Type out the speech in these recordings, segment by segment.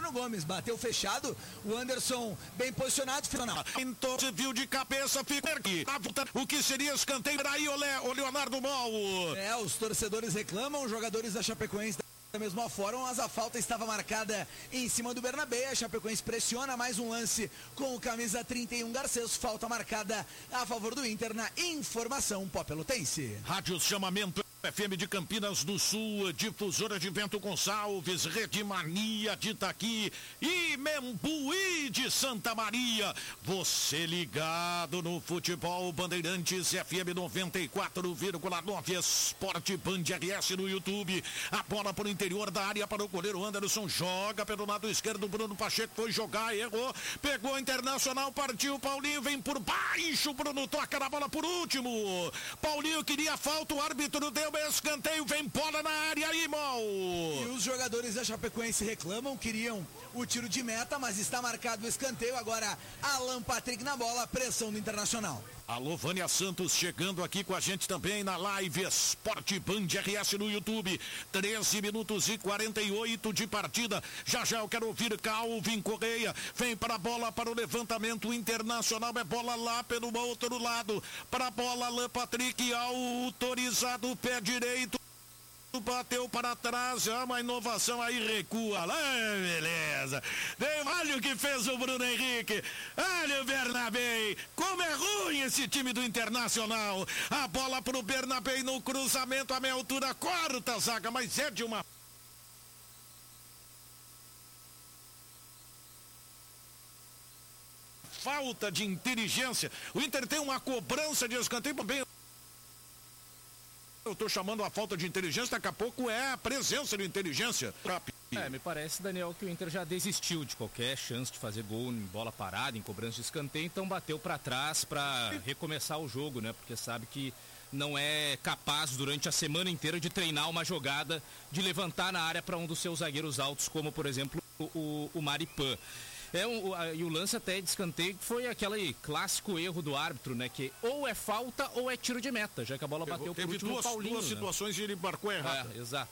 Bruno Gomes, bateu fechado, o Anderson bem posicionado, final. Então se viu de cabeça, fica aqui. O que seria escanteio? Aí o Leonardo Mol. Os torcedores reclamam, os jogadores da Chapecoense da mesma forma, mas a falta estava marcada em cima do Bernabé. A Chapecoense pressiona mais um lance com o camisa 31 Garcês, falta marcada a favor do Inter na informação Popelotense. Rádio Chamamento FM de Campinas do Sul, difusora de Bento Gonçalves, Rede Mania de Itaqui e Membuí de Santa Maria. Você ligado no Futebol Bandeirantes FM 94,9 Esporte Band RS no YouTube. A bola por interior da área para o goleiro Anderson, joga pelo lado esquerdo, Bruno Pacheco foi jogar, errou, pegou Internacional, partiu, Paulinho vem por baixo, Bruno toca na bola por último, Paulinho queria falta, o árbitro deu escanteio, vem bola na área aí, Mol. E os jogadores da Chapecoense reclamam, queriam o tiro de meta, mas está marcado o escanteio. Agora Alan Patrick na bola, pressão do Internacional. Alô, Vânia Santos chegando aqui com a gente também na live Esporte Band RS no YouTube. 13 minutos e 48 de partida. Já eu quero ouvir Calvin Correia. Vem para a bola, para o levantamento Internacional. É bola lá pelo outro lado. Para a bola, Alan Patrick autorizado, pé direito. Bateu para trás, é uma inovação, aí recua lá, beleza. Olha o que fez o Bruno Henrique, olha o Bernabé, como é ruim esse time do Internacional. A bola pro Bernabé no cruzamento, a meia altura, corta a zaga, mas é de uma falta de inteligência. O Inter tem uma cobrança de escanteio bem. Eu tô chamando a falta de inteligência, daqui a pouco é a presença de inteligência. Me parece, Daniel, que o Inter já desistiu de qualquer chance de fazer gol em bola parada, em cobrança de escanteio, então bateu para trás para recomeçar o jogo, né? Porque sabe que não é capaz durante a semana inteira de treinar uma jogada, de levantar na área para um dos seus zagueiros altos, como por exemplo o Maripan. E o lance até de escanteio foi aquele clássico erro do árbitro, né? Que ou é falta ou é tiro de meta, já que a bola bateu por último no Paulinho. Duas situações e ele marcou errado. Exato.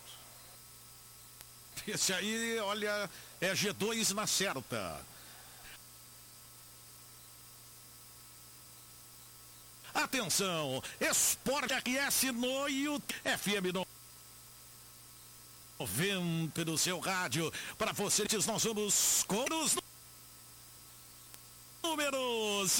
Esse aí, olha, é G2 na certa. Atenção, Esporte RS no FM 90 do seu rádio. Para vocês, nós vamos com os números.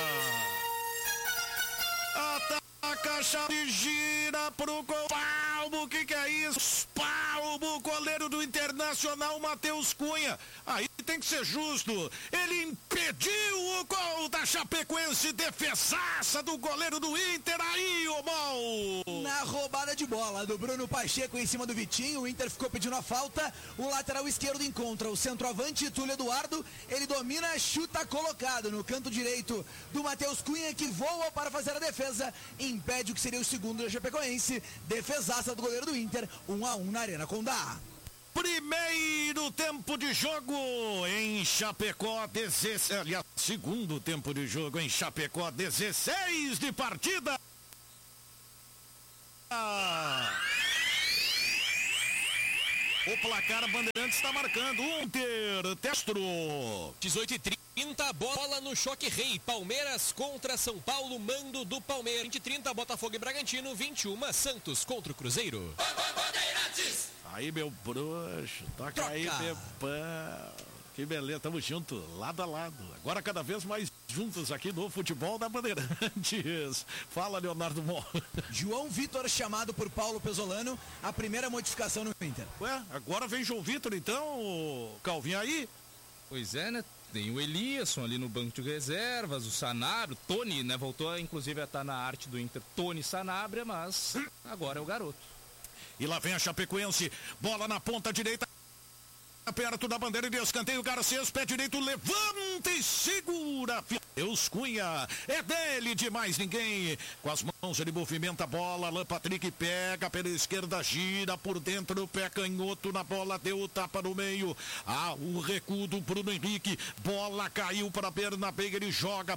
Ataca a chave, gira pro gol. Palmo, o que é isso? Palmo, goleiro do Internacional, Matheus Cunha. Aí tem que ser justo. Ele impediu o gol da Chapecoense, defesaça do goleiro do Inter. Aí, o Mol. Na roubada de bola do Bruno Pacheco em cima do Vitinho, o Inter ficou pedindo a falta. O lateral esquerdo encontra o centroavante Túlio Eduardo. Ele domina, chuta colocado no canto direito do Matheus Cunha, que voa para fazer a defesa. Impede o que seria o segundo da Chapecoense. Defesaça do goleiro do Inter, 1-1 na Arena Condá. Primeiro tempo de jogo em Chapecó, 16. Aliás, segundo tempo de jogo em Chapecó, 16 de partida. O placar Bandeirantes está marcando. Inter, Testro. 18h30, bola no choque rei. Palmeiras contra São Paulo, mando do Palmeiras. 20h30, Botafogo e Bragantino. 21, Santos contra o Cruzeiro. Bandeirantes! Aí, meu bruxo, toca aí, meu pão. Que beleza, tamo junto, lado a lado. Agora cada vez mais juntos aqui no Futebol da Bandeirantes. Fala, Leonardo Mó. João Vitor chamado por Paulo Pesolano, a primeira modificação no Inter. Ué, agora vem João Vitor então, Calvinho aí? Pois é, né? Tem o Eliasson ali no banco de reservas, o Sanabria, o Tony, né? Voltou inclusive a estar na arte do Inter, Tony Sanabria, mas agora é o garoto. E lá vem a Chapecoense, bola na ponta direita, perto da bandeira de escanteio, Garcês, pé direito, levanta e segura. Deus Cunha, é dele de mais ninguém. Com as mãos ele movimenta a bola, Alan Patrick pega pela esquerda, gira por dentro, pé canhoto na bola, deu o tapa no meio. O recuo do Bruno Henrique, bola caiu para Bernabé, ele joga para o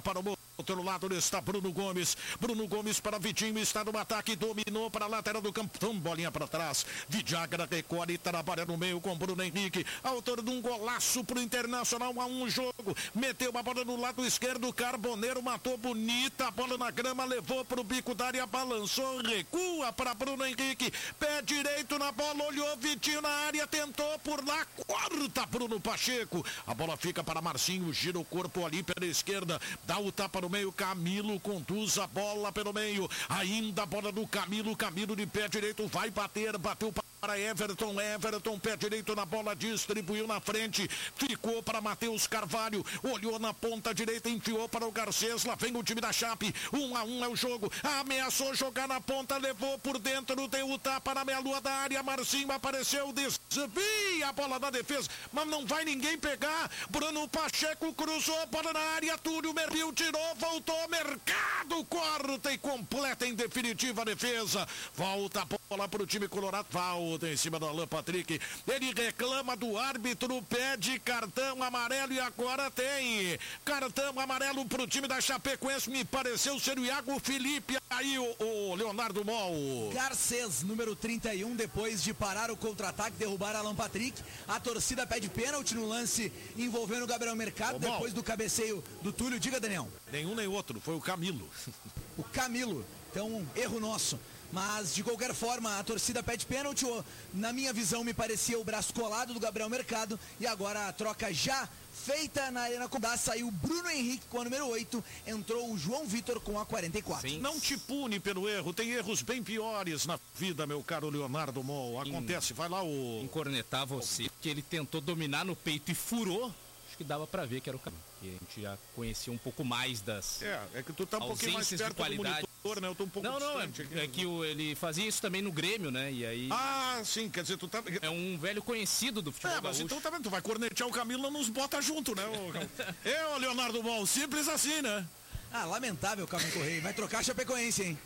outro lado está Bruno Gomes. Bruno Gomes para Vitinho, está no ataque, dominou para a lateral do campo. Bolinha para trás. Vidagra recolhe e trabalha no meio com Bruno Henrique. Autor de um golaço pro Internacional a um jogo. Meteu uma bola no lado esquerdo. Carboneiro matou bonita. A bola na grama, levou pro bico da área, balançou, recua para Bruno Henrique. Pé direito na bola, olhou Vitinho na área, tentou por lá, corta Bruno Pacheco. A bola fica para Marcinho, gira o corpo ali pela esquerda, dá o tapa no meio, Camilo conduz a bola pelo meio, ainda a bola do Camilo, Camilo de pé direito, vai bater, bateu para Everton, Everton pé direito na bola, distribuiu na frente, ficou para Matheus Carvalho, olhou na ponta direita, enfiou para o Garcês, lá vem o time da Chape, 1-1 é o jogo, ameaçou jogar na ponta, levou por dentro, deu o tapa na meia-lua da área, Marcinho apareceu, desvia a bola na defesa, mas não vai ninguém pegar, Bruno Pacheco cruzou, bola na área, Túlio Merbil tirou, voltou, Mercado corta e completa em definitiva a defesa, volta a bola para o time colorado, volta em cima do Alan Patrick, ele reclama do árbitro, pede cartão amarelo e agora tem cartão amarelo para o time da Chapecoense, me pareceu ser o Iago Felipe, aí o Leonardo Mol. Garcês, número 31, depois de parar o contra-ataque, derrubar Alan Patrick, a torcida pede pênalti no lance envolvendo o Gabriel Mercado, depois do cabeceio do Túlio, diga Daniel. Nenhum nem outro, foi o Camilo. O Camilo, então erro nosso. Mas, de qualquer forma, a torcida pede pênalti. Na minha visão, me parecia o braço colado do Gabriel Mercado. E agora a troca já feita na Arena Condá. Saiu Bruno Henrique com a número 8. Entrou o João Vitor com a 44. Sim. Não te pune pelo erro. Tem erros bem piores na vida, meu caro Leonardo Mol. Acontece, vai lá o... Encornetar você, porque ele tentou dominar no peito e furou. Acho que dava pra ver que era o caminho. A gente já conhecia um pouco mais das... É que tu tá um pouquinho mais perto do monitor, né? Eu tô um pouco distante aqui. É que ele fazia isso também no Grêmio, né? E aí... Ah, sim, quer dizer, tu tá... É um velho conhecido do futebol mas gaúcho. então tá vendo, tu vai cornetear o Camilo, não nos bota junto, né? Eu, Leonardo Mol, simples assim, né? Ah, lamentável, Calvin Correia. Vai trocar a Chapecoense, hein?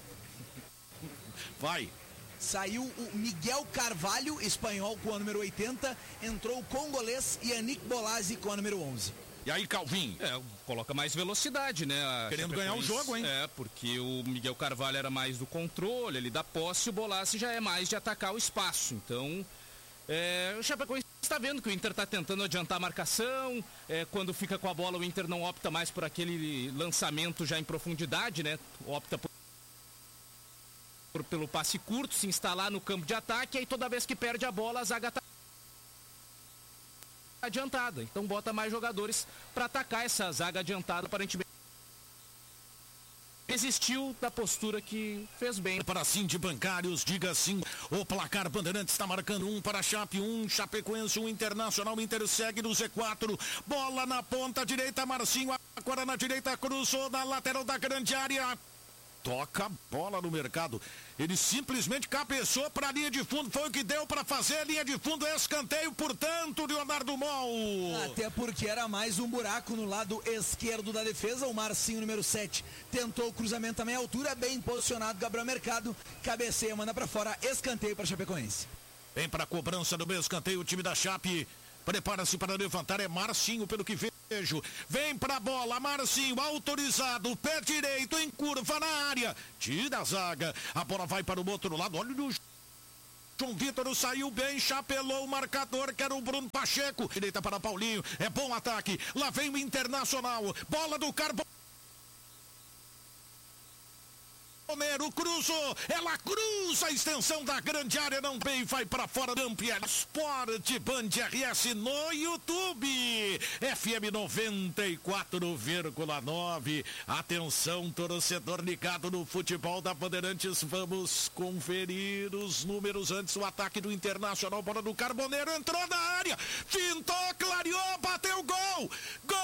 Vai. Saiu o Miguel Carvalho, espanhol, com a número 80. Entrou o congolês Yannick Bolazzi com a número 11. E aí, Calvin? Coloca mais velocidade, né? Querendo ganhar o jogo, hein? Porque o Miguel Carvalho era mais do controle, ele da posse, e o Bolazzi já é mais de atacar o espaço. Então, o Chapecoense está vendo que o Inter está tentando adiantar a marcação. Quando fica com a bola, o Inter não opta mais por aquele lançamento já em profundidade, né? Opta pelo passe curto, se instalar no campo de ataque, e aí toda vez que perde a bola, a zaga está adiantada. Então bota mais jogadores para atacar essa zaga adiantada, aparentemente desistiu da postura que fez bem. Para sim de bancários, diga sim. O placar Bandeirantes está marcando 1 para a Chape, 1 Chapecoense, 1 Internacional. Inter segue no Z4. Bola na ponta direita, Marcinho agora na direita, cruzou na lateral da grande área. Toca a bola no Mercado. Ele simplesmente cabeçou para a linha de fundo. Foi o que deu para fazer. Linha de fundo, escanteio, portanto, Leonardo Mol. Até porque era mais um buraco no lado esquerdo da defesa. O Marcinho, número 7, tentou o cruzamento a meia altura. Bem posicionado, Gabriel Mercado. Cabeceia, manda para fora. Escanteio para Chapecoense. Vem para a cobrança do meio escanteio. O time da Chape prepara-se para levantar. É Marcinho, pelo que vejo. Vem pra bola, Marcinho, autorizado, pé direito, em curva na área. Tira a zaga. A bola vai para o outro lado. Olha o João Vitor, saiu bem, chapelou o marcador, que era o Bruno Pacheco. Direita para Paulinho. É bom ataque. Lá vem o Internacional. Bola do Carboneiro cruzou, ela cruza a extensão da grande área, não bem, vai para fora, Amplia Esporte Band RS no YouTube, FM 94,9. Atenção, torcedor ligado no futebol da Bandeirantes, vamos conferir os números antes. O ataque do Internacional, bola do Carboneiro, entrou na área, fintou, clareou, bateu gol, gol!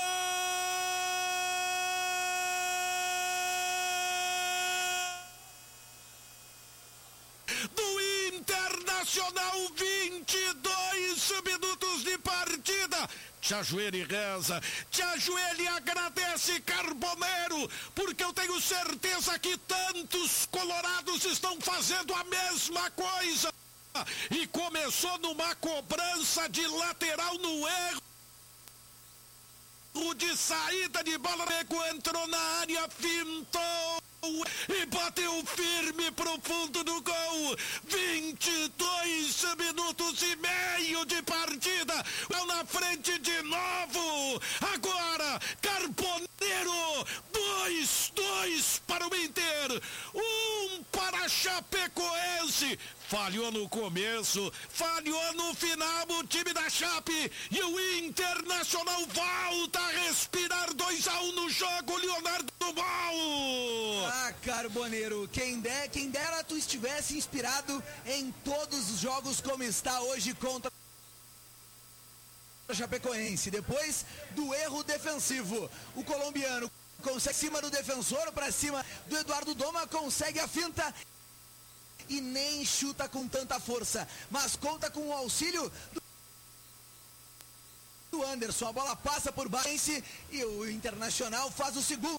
Do Internacional, 22 minutos de partida. Te ajoelha e reza, te ajoelha e agradece, Carboneiro, porque eu tenho certeza que tantos colorados estão fazendo a mesma coisa. E começou numa cobrança de lateral no erro de saída de bola, entrou na área, fintou e bateu firme pro fundo do gol. 22 minutos e meio de partida, na frente de novo. Agora Carboneiro, 2-2 para o Inter, 1 para Chapecoense. Falhou no começo, falhou no final o time da Chape, e o Internacional volta a respirar. 2-1 no jogo, Leonardo Mol. Ah, Carboneiro, quem dera tu estivesse inspirado em todos os jogos como está hoje contra a Chapecoense. Depois do erro defensivo, o colombiano consegue cima do defensor, para cima do Eduardo Doma, consegue a finta e nem chuta com tanta força, mas conta com o auxílio do Anderson. A bola passa por baixo e o Internacional faz o segundo.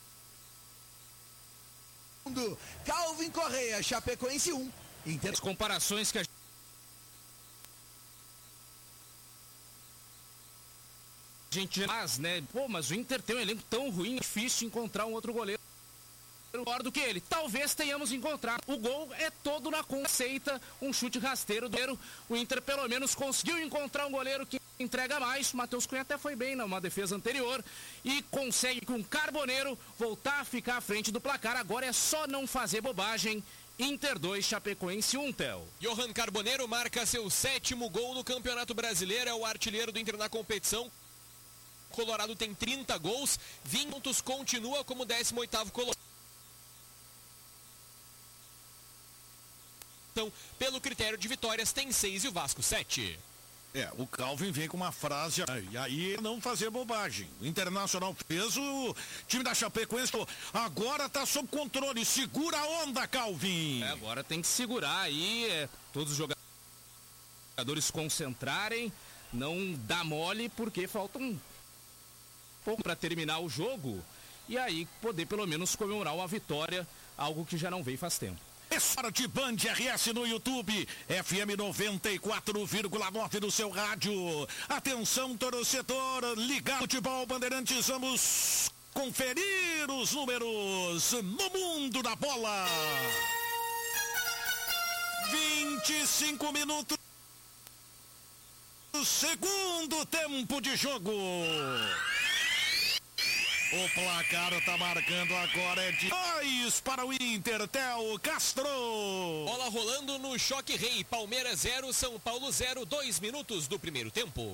Calvin Correia, Chapecoense 1. As comparações que a gente faz, né? Pô, mas o Inter tem um elenco tão ruim, é difícil encontrar um outro goleiro melhor do que ele. Talvez tenhamos encontrado. O gol é todo na conceita, um chute rasteiro do goleiro. O Inter pelo menos conseguiu encontrar um goleiro que entrega mais. O Matheus Cunha até foi bem numa defesa anterior e consegue com o Carboneiro voltar a ficar à frente do placar. Agora é só não fazer bobagem. Inter 2, Chapecoense 1, Theo. Johan Carboneiro marca seu 7º gol no Campeonato Brasileiro, é o artilheiro do Inter na competição. Colorado tem 30 gols, 20 pontos, continua como 18º colocado. Então, pelo critério de vitórias, tem 6 e o Vasco 7. O Calvin vem com uma frase, e aí não fazer bobagem. O Internacional fez, o time da Chapecoense agora tá sob controle, segura a onda, Calvin. Agora tem que segurar aí, todos os jogadores concentrarem, não dá mole, porque falta um pouco para terminar o jogo, e aí poder pelo menos comemorar uma vitória, algo que já não veio faz tempo. Esporte Band RS no YouTube, FM 94,9 do seu rádio. Atenção, torcedor, ligado Futebol Bandeirantes, vamos conferir os números no mundo da bola. 25 minutos, segundo tempo de jogo. O placar tá marcando agora, é de 2 para o Inter, Theo Castro. Bola rolando no Choque Rei, Palmeiras 0, São Paulo 0, 2 minutos do primeiro tempo.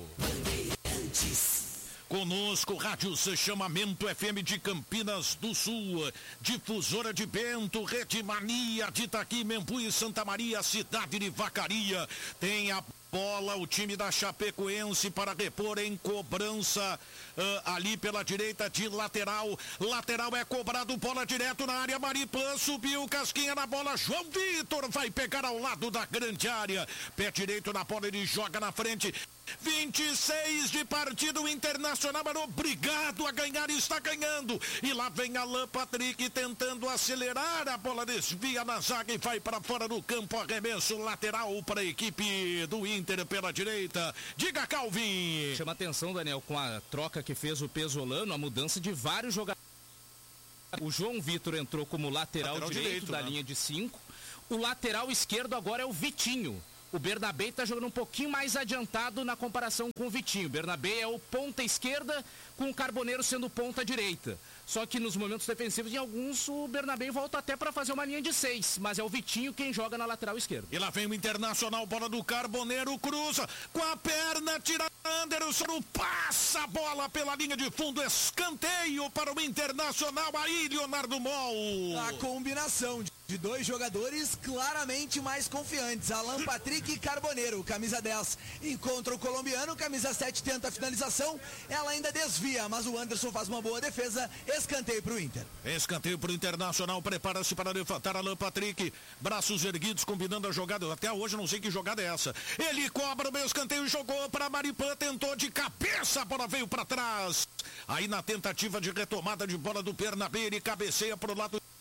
Conosco, Rádio Chamamento FM de Campinas do Sul, Difusora de Bento, Rede Mania de Itaqui, Membu e Santa Maria, cidade de Vacaria. Tem a bola, o time da Chapecoense para repor em cobrança ali pela direita de lateral. Lateral é cobrado, bola direto na área. Maripã subiu, casquinha na bola. João Vitor vai pegar ao lado da grande área. Pé direito na bola, ele joga na frente. 26 de partida, o Internacional era obrigado a ganhar e está ganhando. E lá vem Alan Patrick tentando acelerar, a bola desvia na zaga e vai para fora do campo. Arremesso lateral para a equipe do Inter pela direita. Diga, Calvin. Chama atenção, Daniel, com a troca que fez o Pesolano, a mudança de vários jogadores. O João Vitor entrou como lateral direito da linha de 5. O lateral esquerdo agora é o Vitinho. O Bernabé está jogando um pouquinho mais adiantado na comparação com o Vitinho. O Bernabé é o ponta esquerda, com o Carboneiro sendo ponta direita. Só que nos momentos defensivos, em alguns, o Bernabé volta até para fazer uma linha de 6. Mas é o Vitinho quem joga na lateral esquerda. E lá vem o Internacional, bola do Carboneiro, cruza com a perna, tira Anderson, passa a bola pela linha de fundo, escanteio para o Internacional, aí Leonardo Mol. A combinação de dois jogadores claramente mais confiantes, Alan Patrick e Carboneiro. Camisa 10 encontra o colombiano, camisa 7 tenta a finalização, ela ainda desvia, mas o Anderson faz uma boa defesa. Escanteio para o Inter. Escanteio para o Internacional, prepara-se para levantar Alan Patrick, braços erguidos, combinando a jogada. Até hoje não sei que jogada é essa. Ele cobra o meio escanteio e jogou para Maripã, tentou de cabeça, a bola veio para trás. Aí na tentativa de retomada de bola do Bernabé, ele cabeceia para o lado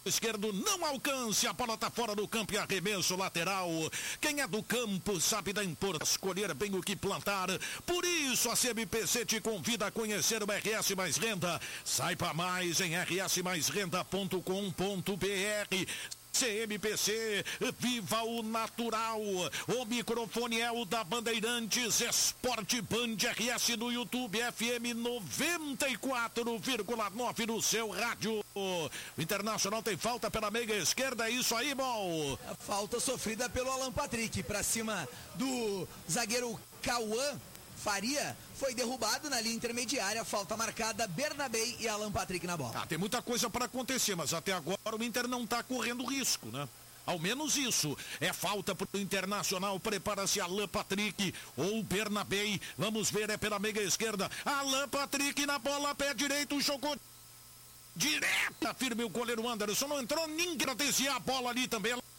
esquerdo não alcance, a bola tá fora do campo e arremesso lateral. Quem é do campo sabe da importância, escolher bem o que plantar. Por isso a CMPC te convida a conhecer o RS Mais Renda. Saiba mais em rsmaisrenda.com.br. CMPC, viva o natural. O microfone é o da Bandeirantes, Esporte Band RS no YouTube, FM 94,9 no seu rádio. O Internacional tem falta pela meia esquerda, é isso aí, bom. A falta sofrida pelo Alan Patrick, para cima do zagueiro Cauã Faria, foi derrubado na linha intermediária, falta marcada, Bernabé e Alan Patrick na bola. Tem muita coisa para acontecer, mas até agora o Inter não está correndo risco, né? Ao menos isso. É falta para o Internacional. Prepara-se Alan Patrick ou Bernabé. Vamos ver, é pela meia esquerda. Alan Patrick na bola, pé direito, jogou direta. Firme o goleiro Anderson. Não entrou ninguém para desviar a bola ali também. Ela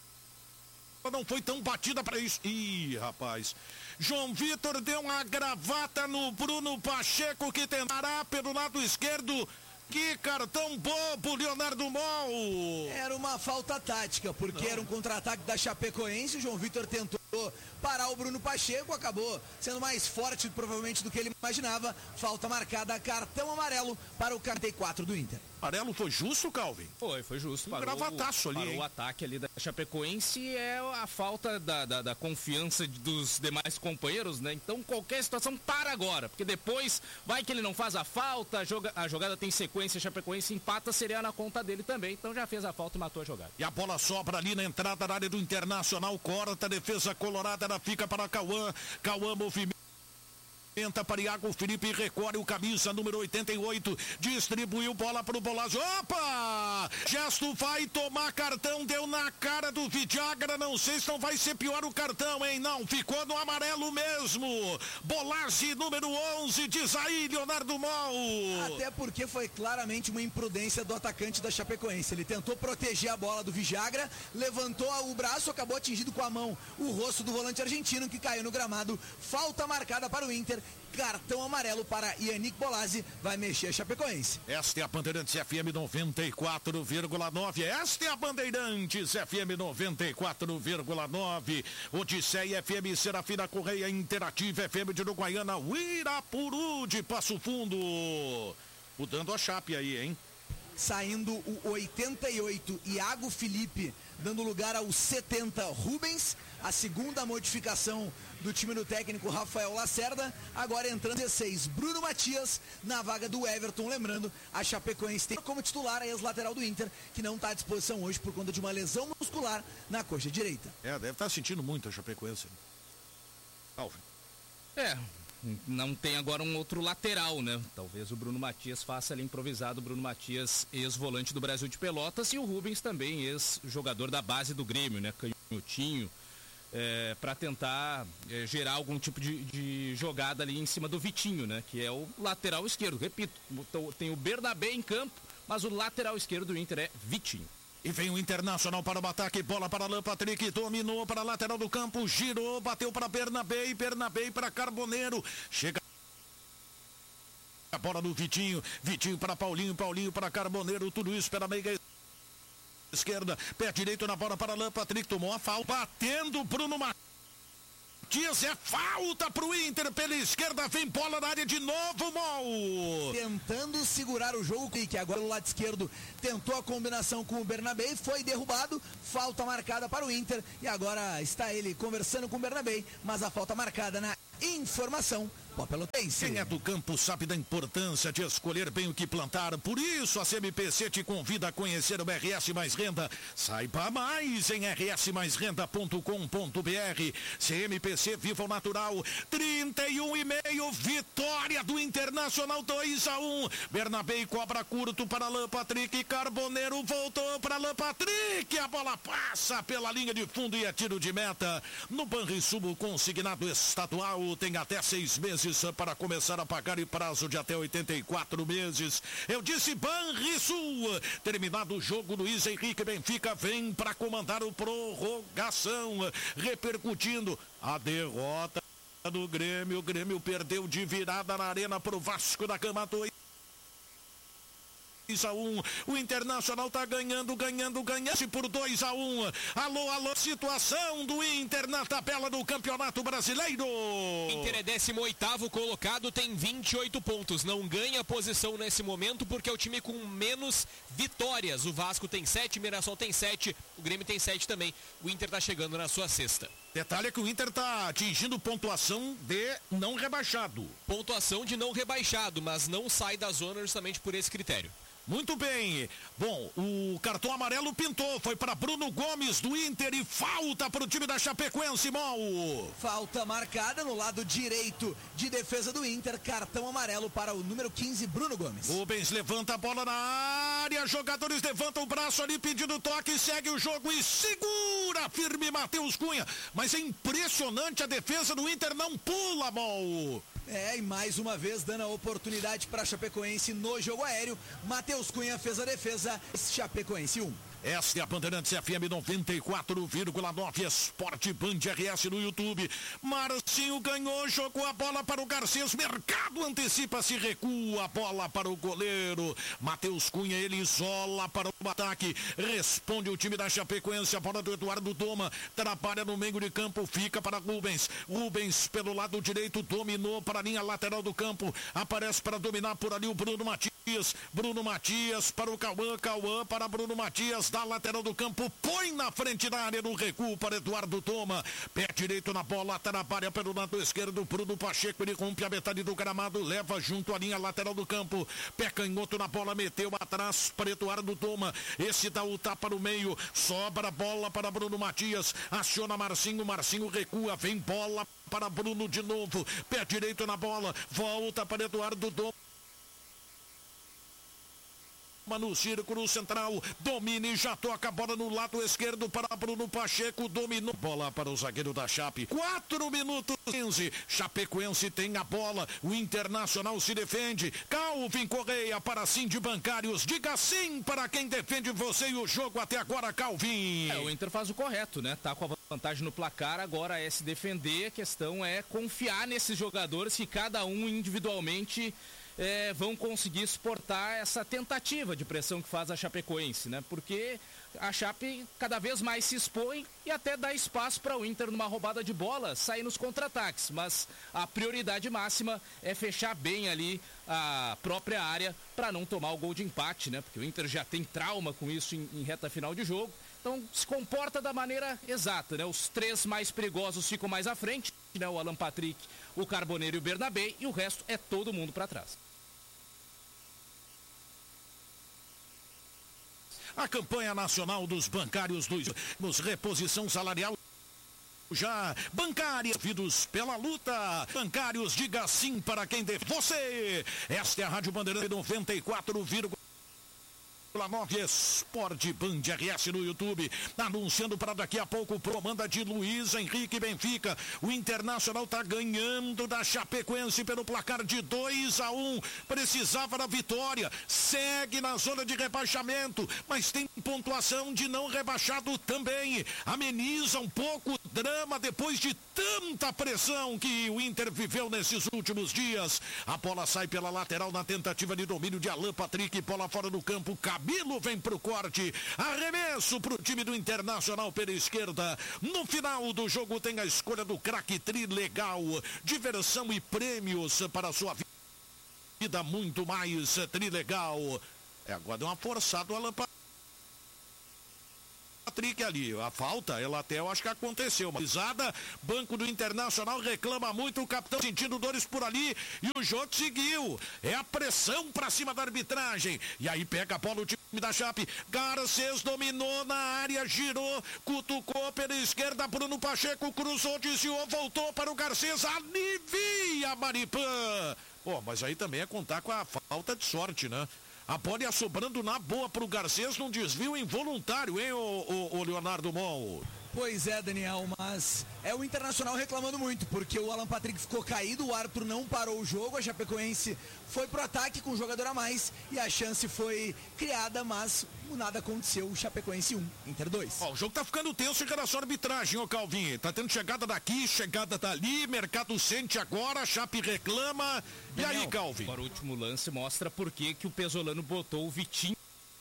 não foi tão batida para isso. Ih, rapaz. João Vitor deu uma gravata no Bruno Pacheco, que tentará pelo lado esquerdo. Que cartão bobo, Leonardo Mol! Era uma falta tática, porque era um contra-ataque da Chapecoense. O João Vitor tentou parar o Bruno Pacheco, acabou sendo mais forte provavelmente do que ele imaginava. Falta marcada, cartão amarelo para o 44 do Inter. Amarelo foi justo, Calvin? Foi justo. Gravataço ali, parou o ataque ali da Chapecoense, é a falta da confiança dos demais companheiros, né? Então qualquer situação para agora, porque depois vai que ele não faz a falta, a jogada tem sequência, a Chapecoense empata, seria na conta dele também, então já fez a falta e matou a jogada. E a bola sobra ali na entrada da área do Internacional, corta a defesa colorada, ela fica para Cauã movimenta para Iago Felipe, recolhe o camisa número 88, distribuiu bola para o Bolazzi, opa! Gesto vai tomar cartão, deu na cara do Vidagra, não sei se não vai ser pior o cartão, hein? Não, ficou no amarelo mesmo. Bolazzi número 11, diz aí Leonardo Mol. Até porque foi claramente uma imprudência do atacante da Chapecoense. Ele tentou proteger a bola do Vidagra, levantou o braço, acabou atingido com a mão o rosto do volante argentino, que caiu no gramado. Falta marcada para o Inter. Cartão amarelo para Yannick Bolazzi, vai mexer a Chapecoense. Esta é a Bandeirantes FM 94,9. Esta é a Bandeirantes FM 94,9. Odisseia FM, Serafina Correia, Interativa FM de Uruguaiana, Uirapuru de Passo Fundo. Mudando a chape aí, hein? Saindo o 88, Iago Felipe, dando lugar ao 70, Rubens. A segunda modificação do time do técnico Rafael Lacerda. Agora entrando 16, Bruno Matias na vaga do Everton. Lembrando, a Chapecoense tem como titular a ex-lateral do Inter, que não está à disposição hoje por conta de uma lesão muscular na coxa direita. Deve estar sentindo muito a Chapecoense. Alvin. Não tem agora um outro lateral, né? Talvez o Bruno Matias faça ali improvisado. O Bruno Matias, ex-volante do Brasil de Pelotas, e o Rubens também, ex-jogador da base do Grêmio, né? Canhotinho, para tentar gerar algum tipo de jogada ali em cima do Vitinho, né? Que é o lateral esquerdo. Repito, tem o Bernabé em campo, mas o lateral esquerdo do Inter é Vitinho. E vem o Internacional para o ataque, bola para Alan Patrick, dominou para a lateral do campo, girou, bateu para Bernabé para Carboneiro, chega a bola do Vitinho para Paulinho para Carboneiro, tudo isso pela meia esquerda, pé direito na bola para Alan Patrick, tomou a falta, batendo Bruno Matias, é falta pro Inter pela esquerda, vem bola na área de novo, Mol. Tentando segurar o jogo, que agora do lado esquerdo tentou a combinação com o Bernabé, foi derrubado, falta marcada para o Inter, e agora está ele conversando com o Bernabé, mas a falta marcada na informação. Quem é do campo sabe da importância de escolher bem o que plantar. Por isso a CMPC te convida a conhecer o RS Mais Renda. Saiba mais em rsmaisrenda.com.br. CMPC Viva o Natural. 31,5. Vitória do Internacional 2-1. Bernabé cobra curto para Alan Patrick. Carboneiro voltou para Alan Patrick. A bola passa pela linha de fundo e é tiro de meta. No Banrisul consignado estadual tem até 6 meses para começar a pagar em prazo de até 84 meses. Eu disse Banrisul. Terminado o jogo, Luiz Henrique Benfica vem para comandar o prorrogação, repercutindo a derrota do Grêmio. O Grêmio perdeu de virada na Arena pro Vasco da Gama 2 2-1, o Internacional tá ganhando por 2-1. Alô, situação do Inter na tabela do Campeonato Brasileiro. Inter é 18º colocado, tem 28 pontos, não ganha posição nesse momento porque é o time com menos vitórias. O Vasco tem 7, o Mirassol tem 7, o Grêmio tem 7 também. O Inter tá chegando na sua sexta. Detalhe é que o Inter tá atingindo pontuação de não rebaixado. Pontuação de não rebaixado, mas não sai da zona justamente por esse critério. Muito bem. Bom, o cartão amarelo pintou, foi para Bruno Gomes do Inter e falta para o time da Chapecoense, Mal. Falta marcada no lado direito de defesa do Inter, cartão amarelo para o número 15, Bruno Gomes. Rubens levanta a bola na área, jogadores levantam o braço ali pedindo toque, segue o jogo e segura firme Matheus Cunha. Mas é impressionante, a defesa do Inter não pula, Mal. E mais uma vez dando a oportunidade para a Chapecoense no jogo aéreo. Matheus Cunha fez a defesa, Chapecoense 1. Esta é a Bandeirantes FM 94,9 Esporte Band RS no YouTube. Marcinho ganhou, jogou a bola para o Garcês, mercado antecipa-se, recua a bola para o goleiro. Matheus Cunha, ele isola para o ataque, responde o time da Chapecoense, a bola do Eduardo Doma, trabalha no meio de campo, fica para Rubens. Rubens pelo lado direito, dominou para a linha lateral do campo, aparece para dominar por ali o Bruno Matias. Bruno Matias para o Cauã para Bruno Matias, da lateral do campo, põe na frente da área no recuo para Eduardo Toma, pé direito na bola, trabalha pelo lado esquerdo, Bruno Pacheco, ele rompe a metade do gramado, leva junto à linha lateral do campo, pé canhoto na bola, meteu atrás para Eduardo Toma, esse dá o tapa no meio, sobra a bola para Bruno Matias, aciona Marcinho recua, vem bola para Bruno de novo, pé direito na bola, volta para Eduardo Toma, no círculo central, domina e já toca a bola no lado esquerdo para Bruno Pacheco, dominou, bola para o zagueiro da Chape, 4 minutos 15, Chapecoense tem a bola, o Internacional se defende, Calvin Correia para sim de bancários, diga sim para quem defende você e o jogo até agora, Calvin. O Inter faz o correto, né? Tá com a vantagem no placar, agora é se defender, a questão é confiar nesses jogadores que cada um individualmente vão conseguir suportar essa tentativa de pressão que faz a Chapecoense, né? Porque a Chape cada vez mais se expõe e até dá espaço para o Inter numa roubada de bola sair nos contra-ataques, mas a prioridade máxima é fechar bem ali a própria área para não tomar o gol de empate, né? Porque o Inter já tem trauma com isso em reta final de jogo, então se comporta da maneira exata, né? Os 3 mais perigosos ficam mais à frente, né? O Alan Patrick, o Carboneiro e o Bernabé, e o resto é todo mundo para trás. A campanha nacional dos bancários nos reposição salarial já bancários vidos pela luta, bancários diga sim para quem deve você. Esta é a Rádio Bandeirante 94,9 Esporte Band RS no YouTube, anunciando para daqui a pouco pro comanda de Luiz Henrique Benfica. O Internacional tá ganhando da Chapecoense pelo placar de 2-1, precisava da vitória, segue na zona de rebaixamento, mas tem pontuação de não rebaixado também, ameniza um pouco o drama depois de tanta pressão que o Inter viveu nesses últimos dias. A bola sai pela lateral na tentativa de domínio de Alan Patrick, bola fora do campo, Camilo vem pro corte, arremesso pro time do Internacional pela esquerda. No final do jogo tem a escolha do craque Trilegal, diversão e prêmios para a sua vida, muito mais Trilegal. Agora deu uma forçada o Alan Patrick ali, a falta, ela até eu acho que aconteceu, uma pisada, banco do Internacional reclama muito, o capitão sentindo dores por ali e o jogo seguiu, é a pressão pra cima da arbitragem, e aí pega a bola o time da Chape, Garcês dominou na área, girou, cutucou pela esquerda, Bruno Pacheco cruzou, desviou, voltou para o Garcês, alivia Maripã, mas aí também é contar com a falta de sorte, né? A bola ia sobrando na boa pro Garcês num desvio involuntário, hein, o Leonardo Mon? Pois é, Daniel, mas é o Internacional reclamando muito, porque o Alan Patrick ficou caído, o Arthur não parou o jogo, a Chapecoense foi pro ataque com um jogador a mais e a chance foi criada, mas nada aconteceu. Chapecoense 1, Inter 2. O jogo tá ficando tenso em relação à arbitragem, Calvin. Tá tendo chegada daqui, chegada dali, mercado sente agora, Chape reclama. Daniel, e aí, Calvin? Agora o último lance mostra por que o Pesolano botou o Vitinho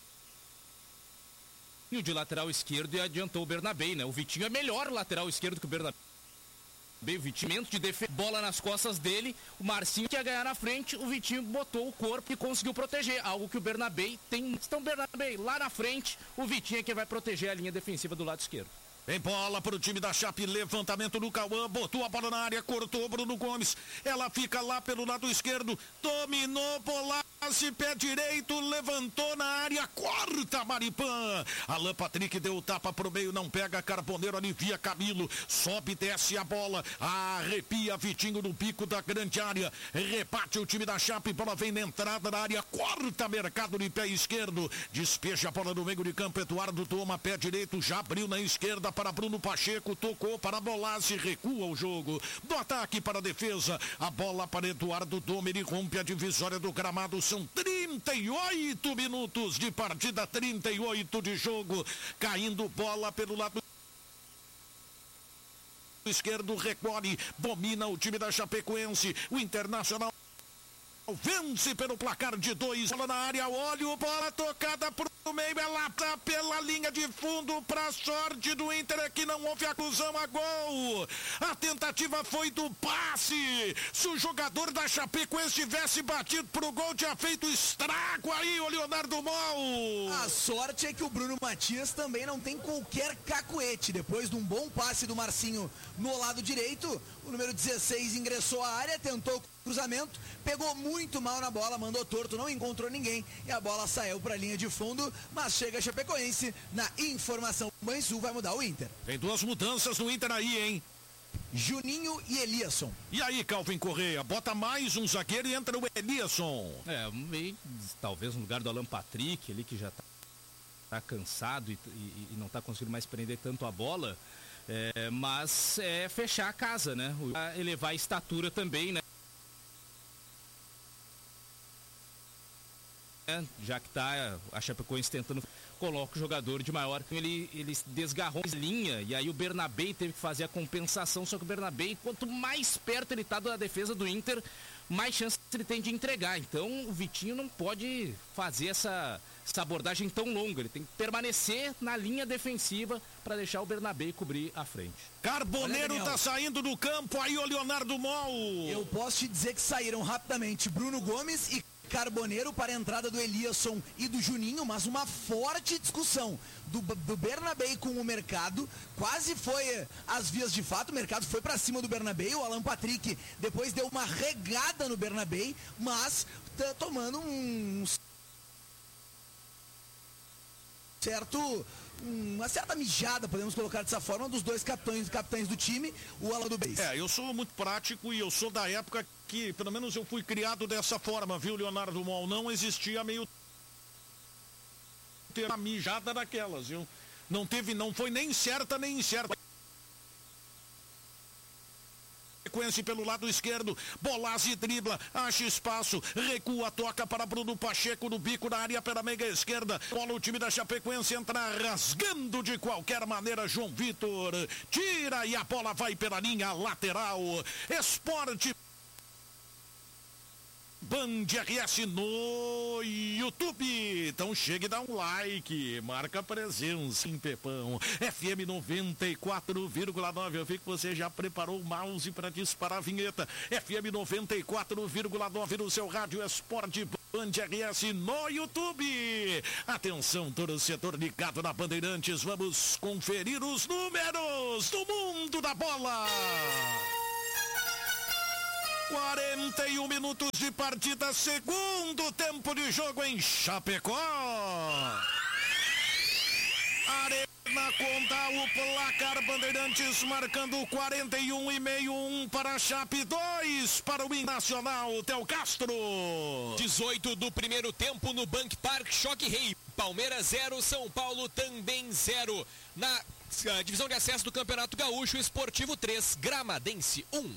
de lateral esquerdo e adiantou o Bernabé, né? O Vitinho é melhor lateral esquerdo que o Bernabé. O Vitinho de defesa, bola nas costas dele, o Marcinho quer ganhar na frente, o Vitinho botou o corpo e conseguiu proteger, algo que o Bernabé tem. Então, Bernabé lá na frente, o Vitinho é quem vai proteger a linha defensiva do lado esquerdo. Tem bola para o time da Chape, levantamento do Cauã, botou a bola na área, cortou Bruno Gomes, ela fica lá pelo lado esquerdo, dominou, Bolazzi, pé direito, levantou na área, corta Maripã, Alan Patrick deu tapa pro meio, não pega, Carboneiro alivia Camilo, sobe, desce a bola, arrepia Vitinho no pico da grande área, reparte o time da Chape, bola vem na entrada da área, corta Mercado de pé esquerdo, despeja a bola no meio de campo, Eduardo toma pé direito, já abriu na esquerda, para Bruno Pacheco, tocou para Bolazzi, recua o jogo, do ataque para a defesa, a bola para Eduardo Domini, rompe a divisória do gramado, são 38 minutos de partida, 38 de jogo, caindo bola pelo lado esquerdo, recolhe, domina o time da Chapecoense, o Internacional vence pelo placar de 2, bola na área, olha, bola tocada pro meio, ela tá pela linha de fundo, pra sorte do Inter é que não houve aclusão a gol, a tentativa foi do passe, se o jogador da Chapecoense tivesse batido pro gol, tinha feito estrago aí, o Leonardo Mol. A sorte é que o Bruno Matias também não tem qualquer cacuete, depois de um bom passe do Marcinho no lado direito, o número 16 ingressou à área, tentou cruzamento, pegou muito mal na bola, mandou torto, não encontrou ninguém e a bola saiu para a linha de fundo, mas chega a Chapecoense na informação. Banrisul vai mudar o Inter. Tem duas mudanças no Inter aí, hein? Juninho e Eliasson. E aí, Calvin Correia, bota mais um zagueiro e entra o Eliasson. Talvez no lugar do Alan Patrick, ali que já tá cansado e não tá conseguindo mais prender tanto a bola, mas é fechar a casa, né? Elevar a estatura também, né? Já que tá a Chapecoense tentando colocar o jogador de maior, ele desgarrou a linha e aí o Bernabé teve que fazer a compensação, só que o Bernabé, quanto mais perto ele tá da defesa do Inter, mais chance ele tem de entregar, então o Vitinho não pode fazer essa abordagem tão longa, ele tem que permanecer na linha defensiva para deixar o Bernabé cobrir a frente. Carboneiro tá saindo do campo, aí o Leonardo Mol. Eu posso te dizer que saíram rapidamente Bruno Gomes e Carboneiro para a entrada do Eliasson e do Juninho, mas uma forte discussão do Bernabé com o Mercado, quase foi às vias de fato, o Mercado foi para cima do Bernabé, o Alan Patrick depois deu uma regada no Bernabé, mas tá tomando uma certa mijada, podemos colocar dessa forma, dos dois capitães do time, o Alan do Beis. Eu sou muito prático e eu sou da época que, pelo menos eu fui criado dessa forma, viu, Leonardo Mol? Não existia meio ter uma mijada daquelas, viu? Não foi nem certa nem incerta. Sequência pelo lado esquerdo, Bolazzi dribla, acha espaço, recua, toca para Bruno Pacheco no bico da área pela meia esquerda, bola o time da Chapecoense entra rasgando de qualquer maneira, João Vitor tira e a bola vai pela linha lateral. Esporte Band RS no YouTube. Então chega e dá um like, marca presença em Pepão. FM 94,9. Eu vi que você já preparou o mouse para disparar a vinheta. FM 94,9 no seu rádio. Esporte Band RS no YouTube. Atenção, torcedor ligado na Bandeirantes. Vamos conferir os números do mundo da bola. 41 minutos de partida, segundo tempo de jogo em Chapecó. Arena conta o placar, Bandeirantes marcando 41,5, para a Chape, 2 para o Nacional. Theo Castro. 18 do primeiro tempo no Bank Park, Choque Rei. Palmeiras 0, São Paulo também 0. Na A divisão de acesso do Campeonato Gaúcho, Esportivo 3, Gramadense 1.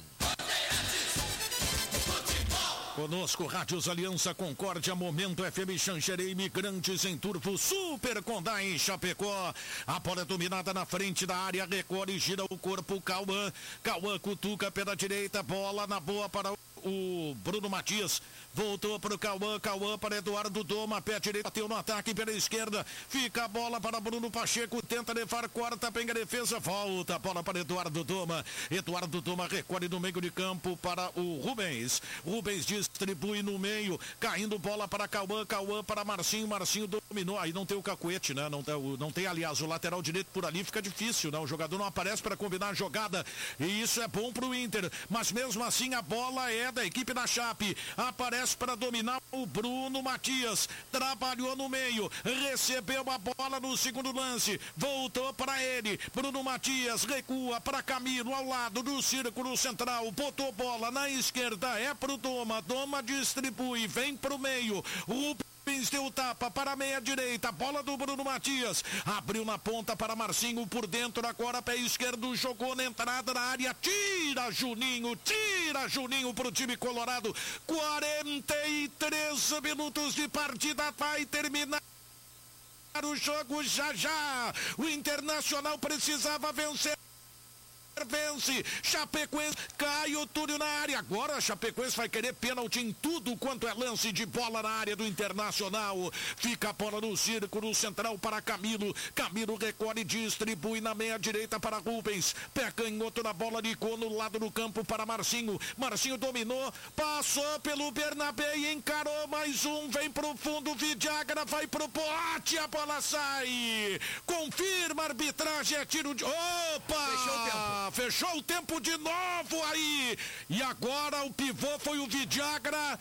Conosco, Rádios Aliança, Concórdia, Momento FM, Xanxerê, Imigrantes em Turvo, Super Condá em Chapecó. A bola é dominada na frente da área, recolhe, gira o corpo, Cauã cutuca pela direita, bola na boa para o Bruno Matias, voltou para o Cauã para Eduardo Doma, pé direito, bateu no ataque pela esquerda, fica a bola para Bruno Pacheco, tenta levar, corta, pega a defesa, volta a bola para Eduardo Doma recolhe no meio de campo para o Rubens distribui no meio, caindo bola para Cauã para Marcinho dominou, aí não tem o cacuete, né, não tem, aliás, o lateral direito por ali, fica difícil, né, o jogador não aparece para combinar a jogada, e isso é bom para o Inter, mas mesmo assim a bola é da equipe da Chape, aparece para dominar o Bruno Matias, trabalhou no meio, recebeu a bola no segundo lance, voltou para ele, Bruno Matias recua para Camilo ao lado do círculo central, botou bola na esquerda, é pro Doma distribui, vem pro meio, Rubens deu tapa para a meia direita, bola do Bruno Matias, abriu na ponta para Marcinho, por dentro agora pé esquerdo, jogou na entrada da área, tira Juninho pro time colorado, 43 minutos de partida, vai terminar o jogo já, o Internacional precisava vencer. Vence, Chapecoense, Caio Túlio na área, agora a Chapecoense vai querer pênalti em tudo quanto é lance de bola na área do Internacional, fica a bola no círculo central para Camilo recolhe, distribui na meia direita para Rubens, pé canhoto na bola, ligou no lado do campo para Marcinho dominou, passou pelo Bernabé e encarou mais um, vem pro fundo, Vidagra vai pro bote, a bola sai, confirma a arbitragem, é tiro de... Opa! Fechou o tempo de novo aí. E agora o pivô foi o Vidagra.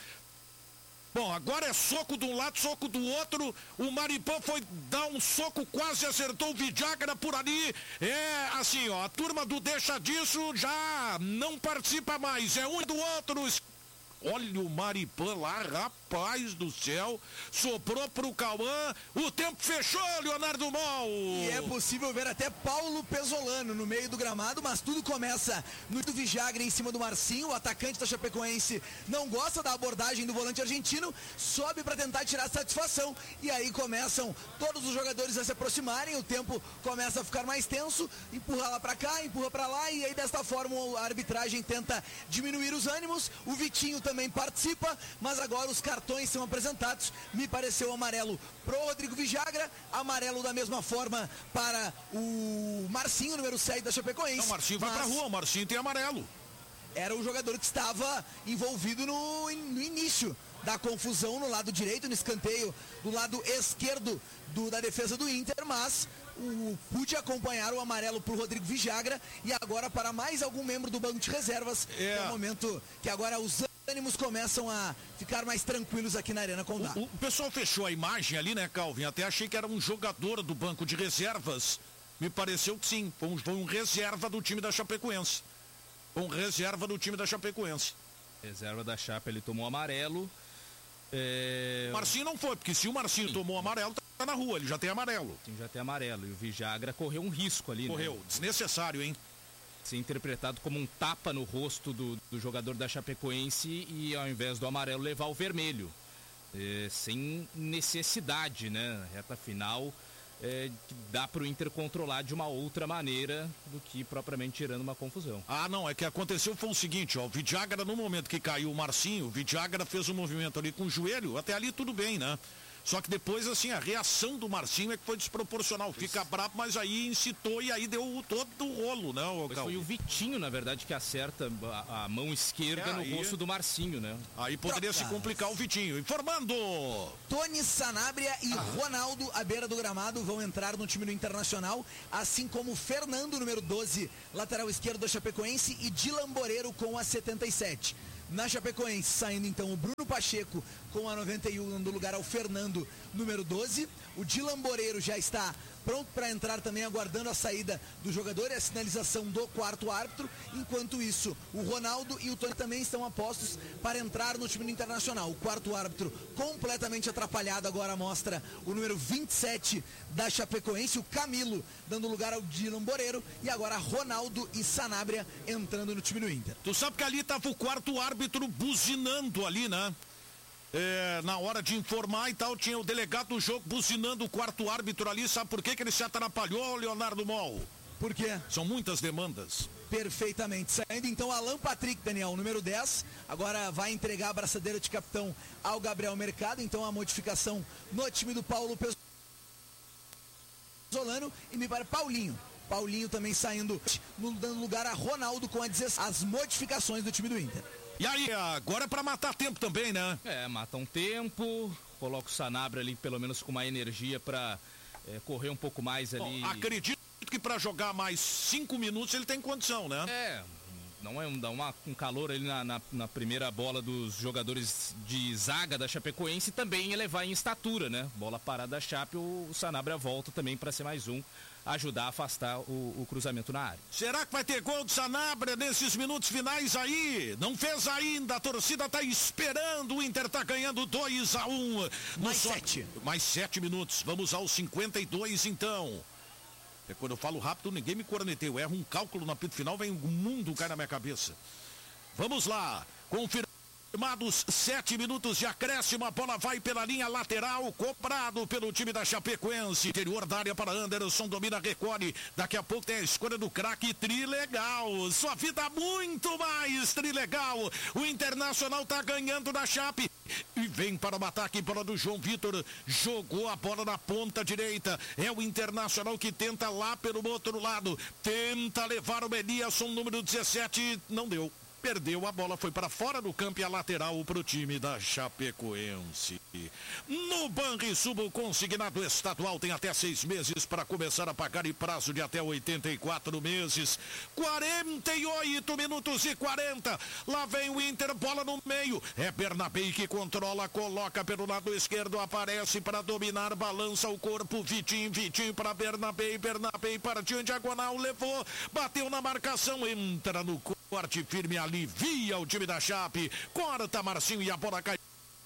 Bom, agora é soco de um lado, soco do outro. O Maripã foi dar um soco, quase acertou o Vidagra por ali. É assim, ó, a turma do deixa disso já não participa mais. É um do outro. Olha o Maripã lá, rapaz do céu, soprou pro Cauã, o tempo fechou, Leonardo Mol. E é possível ver até Paulo Pesolano no meio do gramado, mas tudo começa no Vidagra em cima do Marcinho, o atacante da Chapecoense não gosta da abordagem do volante argentino, sobe para tentar tirar satisfação, e aí começam todos os jogadores a se aproximarem, o tempo começa a ficar mais tenso, empurra lá para cá, empurra para lá, e aí desta forma a arbitragem tenta diminuir os ânimos, o Vitinho também participa, mas agora os cartões são apresentados. Me pareceu amarelo pro Rodrigo Vidagra, amarelo da mesma forma para o Marcinho, número 7 da Chapecoense. Não, o Marcinho vai pra rua, o Marcinho tem amarelo. Era o jogador que estava envolvido no início da confusão no lado direito, no escanteio do lado esquerdo da defesa do Inter, mas pude acompanhar o amarelo pro Rodrigo Vidagra e agora para mais algum membro do banco de reservas. É o momento que agora os ânimos começam a ficar mais tranquilos aqui na Arena Condá. O pessoal fechou a imagem ali, né, Calvin? Até achei que era um jogador do banco de reservas. Me pareceu que sim, foi um reserva do time da Chapecoense. Reserva da Chape, ele tomou amarelo. Marcinho não foi, porque se o Marcinho tomou amarelo, tá na rua, ele já tem amarelo. Sim, já tem amarelo. E o Vidagra correu um risco ali, né? Desnecessário, hein? Ser interpretado como um tapa no rosto do jogador da Chapecoense e ao invés do amarelo levar o vermelho. Sem necessidade, né? Reta final, dá para o Inter controlar de uma outra maneira do que propriamente gerando uma confusão. Não, é que aconteceu foi o seguinte, ó, o Vidagra, no momento que caiu o Marcinho, o Vidagra fez um movimento ali com o joelho, até ali tudo bem, né? Só que depois, assim, a reação do Marcinho é que foi desproporcional. Fica bravo, mas aí incitou e aí deu todo o rolo, né? Foi o Vitinho, na verdade, que acerta a mão esquerda no rosto do Marcinho, né? Aí poderia se complicar o Vitinho. Informando! Tony Sanabria e Ronaldo, à beira do gramado, vão entrar no time do Internacional, assim como Fernando, número 12, lateral esquerdo da Chapecoense, e Dylan Boreiro com a 77. Na Chapecoense, saindo então o Bruno Pacheco com a 91, dando lugar ao Fernando, número 12. O Dylan Boreiro já está pronto para entrar também, aguardando a saída do jogador e a sinalização do quarto árbitro. Enquanto isso, o Ronaldo e o Tony também estão apostos para entrar no time do Internacional. O quarto árbitro completamente atrapalhado, agora mostra o número 27 da Chapecoense, o Camilo, dando lugar ao Dylan Boreiro, e agora Ronaldo e Sanabria entrando no time do Inter. Tu sabe que ali estava o quarto árbitro buzinando ali, né? Na hora de informar e tal, tinha o delegado do jogo buzinando o quarto árbitro ali. Sabe por que ele se atrapalhou, Leonardo Mol? Por quê? São muitas demandas. Perfeitamente. Saindo então Alan Patrick, Daniel, número 10. Agora vai entregar a abraçadeira de capitão ao Gabriel Mercado. Então a modificação no time do Paulo Pesolano. E me parece Paulinho. Paulinho também saindo, dando lugar a Ronaldo com as modificações do time do Inter. E aí, agora é pra matar tempo também, né? Mata um tempo, coloca o Sanabria ali pelo menos com uma energia pra correr um pouco mais ali. Bom, acredito que pra jogar mais 5 minutos ele tem condição, né? Não é dar um calor ali na primeira bola dos jogadores de zaga da Chapecoense e também elevar em estatura, né? Bola parada da Chape, o Sanabria volta também para ser mais um, ajudar a afastar o cruzamento na área. Será que vai ter gol do Sanabria nesses minutos finais aí? Não fez ainda, a torcida tá esperando, o Inter tá ganhando 2-1. Mais 7 minutos, vamos aos 52 então. Quando eu falo rápido, ninguém me corneteia. Eu erro um cálculo no apito final, vem um mundo cai na minha cabeça. Vamos lá, confirmados 7 minutos de acréscimo, a bola vai pela linha lateral, cobrado pelo time da Chapecoense. Interior da área para Anderson, domina, recolhe. Daqui a pouco tem a escolha do craque Trilegal. Sua vida muito mais Trilegal. O Internacional tá ganhando da Chape. E vem para o ataque, bola do João Vitor, jogou a bola na ponta direita, é o Internacional que tenta lá pelo outro lado, tenta levar o Eliasson, número 17, não deu. Perdeu a bola, foi para fora do campo e a lateral para o time da Chapecoense. No Banrisul, consignado estadual tem até 6 meses para começar a pagar e prazo de até 84 meses. 48 minutos e 40. Lá vem o Inter, bola no meio. É Bernabei que controla, coloca pelo lado esquerdo, aparece para dominar, balança o corpo. Vitinho para Bernabei. Bernabei partiu em diagonal, levou, bateu na marcação, entra no corte firme, alivia o time da Chape, corta Marcinho e a bola cai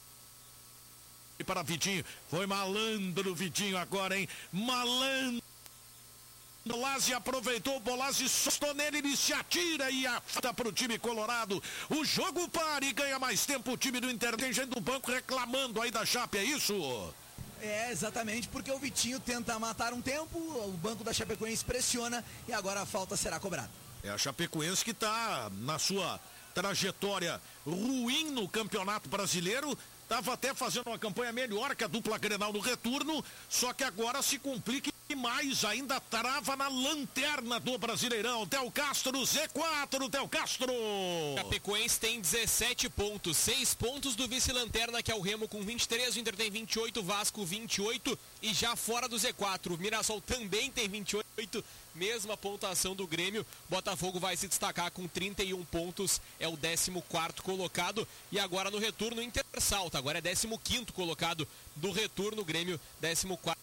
para Vitinho, foi malandro o Vitinho agora, hein? Malandro. Bolazzi aproveitou, Bolazzi sustou nele, ele se atira e afasta para o time colorado. O jogo para e ganha mais tempo o time do Inter. Tem gente do banco reclamando aí da Chape, é isso? Exatamente, porque o Vitinho tenta matar um tempo, o banco da Chapecoense pressiona e agora a falta será cobrada. É a Chapecoense que está na sua trajetória ruim no Campeonato Brasileiro. Estava até fazendo uma campanha melhor que a dupla Grenal no retorno, só que agora se complica mais, ainda trava na lanterna do Brasileirão. Theo Castro, Z4, Theo Castro. Chapecoense tem 17 pontos, 6 pontos do vice-lanterna, que é o Remo com 23, o Inter tem 28, Vasco 28 e já fora do Z4. O Mirassol também tem 28, mesma pontuação do Grêmio. Botafogo vai se destacar com 31 pontos, é o 14º colocado. E agora no retorno o Inter salta, agora é 15º colocado do retorno, o Grêmio 14º.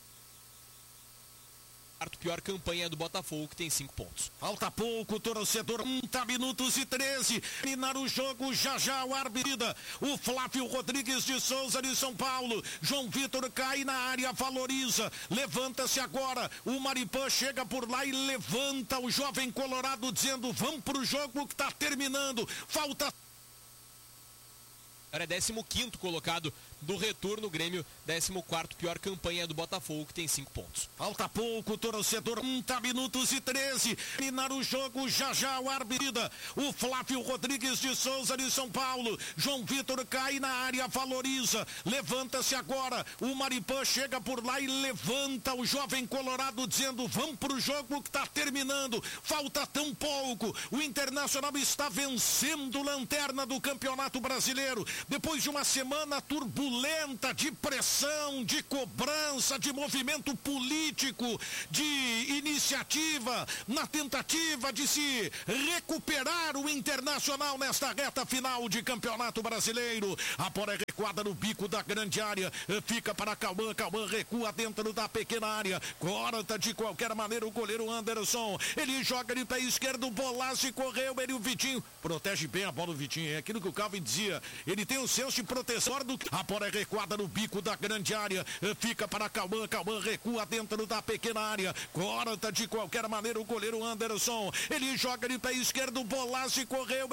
Pior campanha do Botafogo, que tem 5 pontos. Falta pouco, torcedor, 30 minutos e 13. Terminar o jogo, já o árbitro. O Flávio Rodrigues de Souza de São Paulo. João Vitor cai na área, valoriza. Levanta-se agora. O Maripã chega por lá e levanta o jovem colorado, dizendo: vamos pro jogo que tá terminando. Falta. Agora é 15º colocado do retorno, o Grêmio 14º, pior campanha do Botafogo, que tem 5 pontos. Falta pouco, torcedor, 30 minutos e 13. Terminar o jogo, já o árbitro. O Flávio Rodrigues de Souza de São Paulo. João Vitor cai na área, valoriza. Levanta-se agora. O Maripã chega por lá e levanta o jovem colorado, dizendo: vamos pro jogo que tá terminando. Falta tão pouco. O Internacional está vencendo a lanterna do Campeonato Brasileiro. Depois de uma semana turbulenta de pressão, de cobrança, de movimento político, de iniciativa, na tentativa de se recuperar o Internacional nesta reta final de Campeonato Brasileiro. A Recuada no bico da grande área, fica para Cauã, Cauã recua dentro da pequena área, corta de qualquer maneira o goleiro Anderson, ele joga de pé esquerdo, bolaço e correu, ele o Vitinho, protege bem a bola o Vitinho, é aquilo que o Calvin dizia, ele tem o senso de proteção do... A bola é recuada no bico da grande área, fica para Cauã, Cauã recua dentro da pequena área, corta de qualquer maneira o goleiro Anderson, ele joga de pé esquerdo, bolaço e correu,